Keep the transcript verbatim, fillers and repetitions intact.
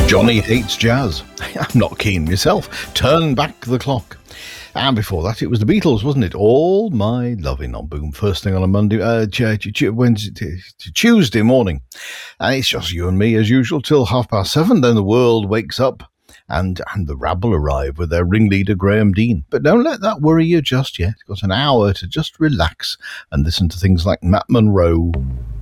Johnny Hates Jazz. I'm not keen myself. Turn Back the Clock. And before that, it was the Beatles, wasn't it? All My Loving on Boom. First thing on a Monday, uh, Wednesday, Tuesday morning. And it's just you and me as usual till half past seven. Then the world wakes up and, and the rabble arrive with their ringleader, Graham Dean. But don't let that worry you just yet. Got an hour to just relax and listen to things like Matt Monro.